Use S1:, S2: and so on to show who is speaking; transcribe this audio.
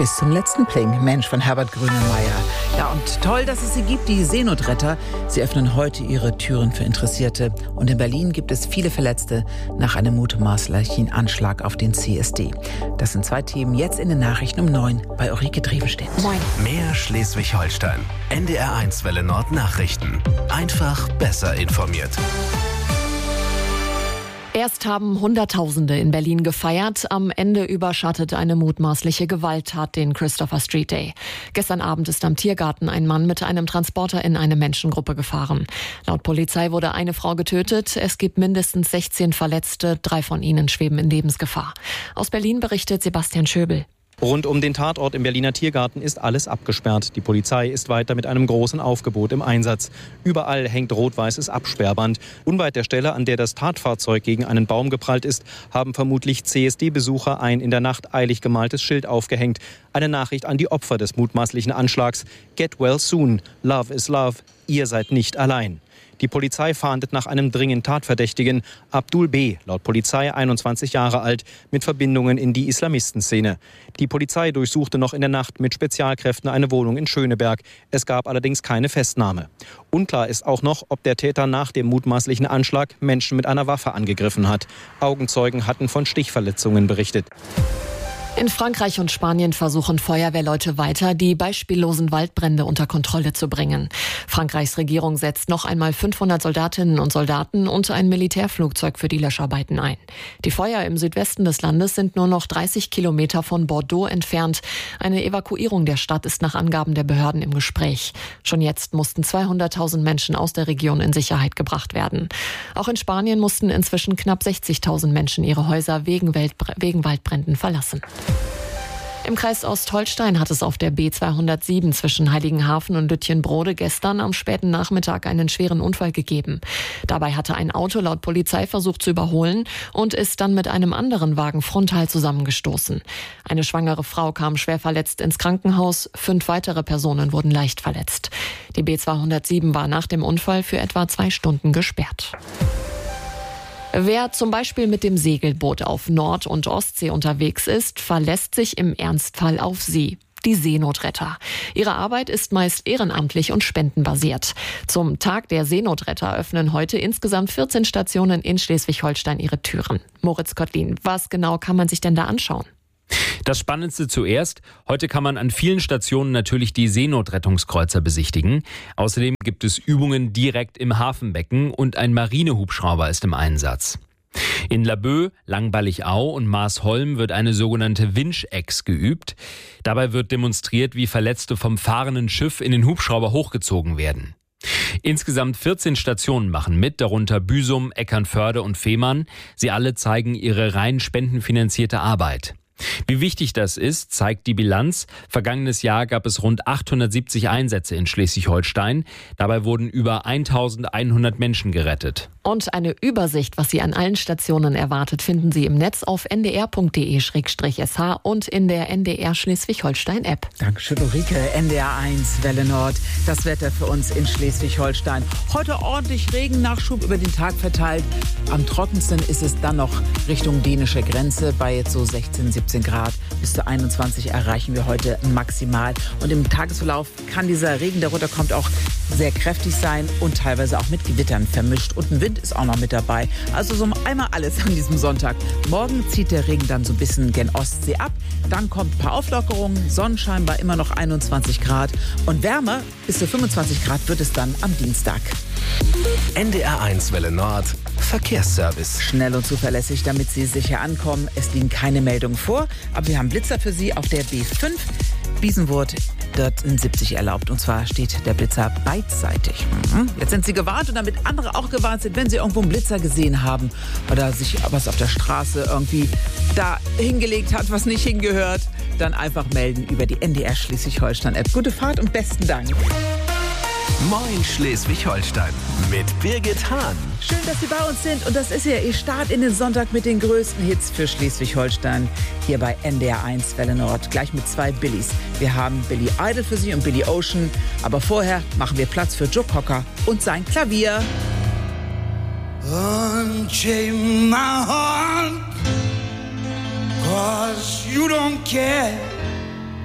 S1: Bis zum letzten Pling, Mensch, von Herbert Grönemeyer. Ja, und toll, dass es sie gibt, die Seenotretter. Sie öffnen heute ihre Türen für Interessierte. Und in Berlin gibt es viele Verletzte nach einem mutmaßlichen Anschlag auf den CSD. Das sind 2 Themen jetzt in den Nachrichten um 9 bei Ulrike Drevenstedt.
S2: Moin.
S3: Mehr Schleswig-Holstein. NDR1 Welle Nord Nachrichten. Einfach besser informiert.
S2: Erst haben Hunderttausende in Berlin gefeiert. Am Ende überschattet eine mutmaßliche Gewalttat den Christopher Street Day. Gestern Abend ist am Tiergarten ein Mann mit einem Transporter in eine Menschengruppe gefahren. Laut Polizei wurde eine Frau getötet. Es gibt mindestens 16 Verletzte. 3 von ihnen schweben in Lebensgefahr. Aus Berlin berichtet Sebastian Schöbel.
S4: Rund um den Tatort im Berliner Tiergarten ist alles abgesperrt. Die Polizei ist weiter mit einem großen Aufgebot im Einsatz. Überall hängt rot-weißes Absperrband. Unweit der Stelle, an der das Tatfahrzeug gegen einen Baum geprallt ist, haben vermutlich CSD-Besucher ein in der Nacht eilig gemaltes Schild aufgehängt. Eine Nachricht an die Opfer des mutmaßlichen Anschlags. Get well soon. Love is love. Ihr seid nicht allein. Die Polizei fahndet nach einem dringend Tatverdächtigen, Abdul B., laut Polizei 21 Jahre alt, mit Verbindungen in die Islamistenszene. Die Polizei durchsuchte noch in der Nacht mit Spezialkräften eine Wohnung in Schöneberg. Es gab allerdings keine Festnahme. Unklar ist auch noch, ob der Täter nach dem mutmaßlichen Anschlag Menschen mit einer Waffe angegriffen hat. Augenzeugen hatten von Stichverletzungen berichtet.
S2: In Frankreich und Spanien versuchen Feuerwehrleute weiter, die beispiellosen Waldbrände unter Kontrolle zu bringen. Frankreichs Regierung setzt noch einmal 500 Soldatinnen und Soldaten und ein Militärflugzeug für die Löscharbeiten ein. Die Feuer im Südwesten des Landes sind nur noch 30 Kilometer von Bordeaux entfernt. Eine Evakuierung der Stadt ist nach Angaben der Behörden im Gespräch. Schon jetzt mussten 200.000 Menschen aus der Region in Sicherheit gebracht werden. Auch in Spanien mussten inzwischen knapp 60.000 Menschen ihre Häuser wegen Waldbränden verlassen. Im Kreis Ostholstein hat es auf der B207 zwischen Heiligenhafen und Lütjenbrode gestern am späten Nachmittag einen schweren Unfall gegeben. Dabei hatte ein Auto laut Polizei versucht zu überholen und ist dann mit einem anderen Wagen frontal zusammengestoßen. Eine schwangere Frau kam schwer verletzt ins Krankenhaus, 5 weitere Personen wurden leicht verletzt. Die B207 war nach dem Unfall für etwa 2 Stunden gesperrt. Wer zum Beispiel mit dem Segelboot auf Nord- und Ostsee unterwegs ist, verlässt sich im Ernstfall auf sie. Die Seenotretter. Ihre Arbeit ist meist ehrenamtlich und spendenbasiert. Zum Tag der Seenotretter öffnen heute insgesamt 14 Stationen in Schleswig-Holstein ihre Türen. Moritz Kottlin, was genau kann man sich denn da anschauen?
S5: Das Spannendste zuerst. Heute kann man an vielen Stationen natürlich die Seenotrettungskreuzer besichtigen. Außerdem gibt es Übungen direkt im Hafenbecken und ein Marinehubschrauber ist im Einsatz. In Laboe, Langballigau und Maasholm wird eine sogenannte Winch-Ex geübt. Dabei wird demonstriert, wie Verletzte vom fahrenden Schiff in den Hubschrauber hochgezogen werden. Insgesamt 14 Stationen machen mit, darunter Büsum, Eckernförde und Fehmarn. Sie alle zeigen ihre rein spendenfinanzierte Arbeit. Wie wichtig das ist, zeigt die Bilanz. Vergangenes Jahr gab es rund 870 Einsätze in Schleswig-Holstein. Dabei wurden über 1100 Menschen gerettet.
S2: Und eine Übersicht, was Sie an allen Stationen erwartet, finden Sie im Netz auf ndr.de/sh und in der NDR Schleswig-Holstein-App.
S1: Dankeschön, Ulrike. NDR1 Welle Nord. Das Wetter für uns in Schleswig-Holstein. Heute ordentlich Regennachschub über den Tag verteilt. Am trockensten ist es dann noch Richtung dänische Grenze bei jetzt so 16, 17 Grad. Bis zu 21 erreichen wir heute maximal. Und im Tagesverlauf kann dieser Regen, der runterkommt, auch sehr kräftig sein und teilweise auch mit Gewittern vermischt. Und ein Wind ist auch noch mit dabei. Also so einmal alles an diesem Sonntag. Morgen zieht der Regen dann so ein bisschen gen Ostsee ab. Dann kommt ein paar Auflockerungen. Sonnenschein bei immer noch 21 Grad. Und wärmer, bis zu 25 Grad wird es dann am Dienstag.
S3: NDR1 Welle Nord. Verkehrsservice.
S1: Schnell und zuverlässig, damit Sie sicher ankommen. Es liegen keine Meldungen vor, aber wir haben Blitzer für Sie auf der B5. Biesenwurth, dort sind 70 erlaubt. Und zwar steht der Blitzer beidseitig. Jetzt sind Sie gewarnt und damit andere auch gewarnt sind, wenn Sie irgendwo einen Blitzer gesehen haben oder sich was auf der Straße irgendwie da hingelegt hat, was nicht hingehört, dann einfach melden über die NDR Schleswig-Holstein-App. Gute Fahrt und besten Dank.
S3: Moin Schleswig-Holstein mit Birgit Hahn.
S1: Schön, dass Sie bei uns sind und das ist ja Ihr Start in den Sonntag mit den größten Hits für Schleswig-Holstein hier bei NDR1 Welle Nord. Gleich mit 2 Billies. Wir haben Billy Idol für Sie und Billy Ocean, aber vorher machen wir Platz für Joe Cocker und sein Klavier.
S6: Unchain my heart, 'cause you don't care.